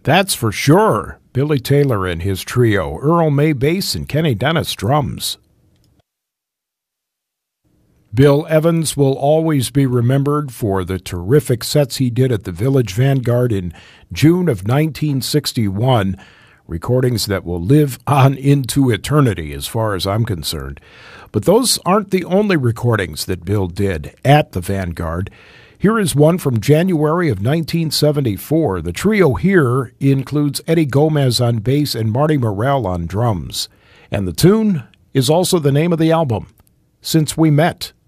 That's for sure. Billy Taylor and his trio, Earl May bass and Kenny Dennis drums. Bill Evans will always be remembered for the terrific sets he did at the Village Vanguard in June of 1961, recordings that will live on into eternity as far as I'm concerned. But those aren't the only recordings that Bill did at the Vanguard. Here is one from January of 1974. The trio here includes Eddie Gomez on bass and Marty Morell on drums. And the tune is also the name of the album, Since We Met.